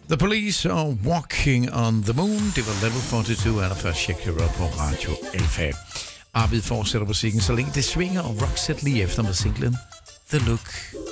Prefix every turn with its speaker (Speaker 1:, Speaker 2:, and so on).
Speaker 1: The Police og Walking on the Moon. Det var Level 42, allerførst Check Your Up på Radio Alfa. Arvid fortsætter musikken, så længe det svinger, og Roxette lige efter med singlen The Look.